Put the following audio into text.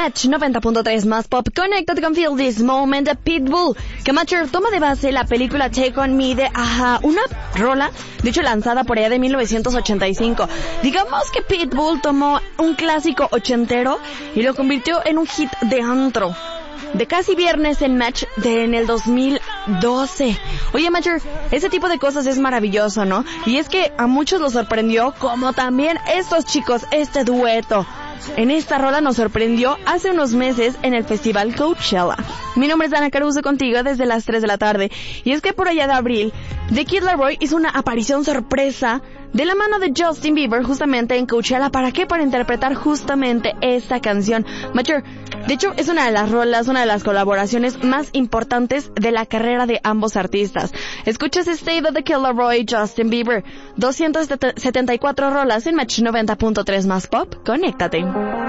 Match 90.3 más pop. Connected con Feel This Moment de Pitbull. Que Matcher toma de base la película Take On Me de Aha, una rola, de hecho lanzada por allá de 1985. Digamos que Pitbull tomó un clásico ochentero y lo convirtió en un hit de antro. De Casi Viernes en Match en el 2012. Oye, Matcher, ese tipo de cosas es maravilloso, ¿no? Y es que a muchos los sorprendió, como también estos chicos, este dueto. En esta rola nos sorprendió hace unos meses en el festival Coachella. Mi nombre es Dana Caruso, contigo desde las 3 de la tarde. Y es que por allá de abril, The Kid Laroi hizo una aparición sorpresa de la mano de Justin Bieber justamente en Coachella. ¿Para qué? Para interpretar justamente esta canción. Matcher, de hecho es una de las rolas, una de las colaboraciones más importantes de la carrera de ambos artistas. Escuchas Stay de The Kid Laroi, Justin Bieber. 274 rolas en Match 90.3 más pop. Conéctate.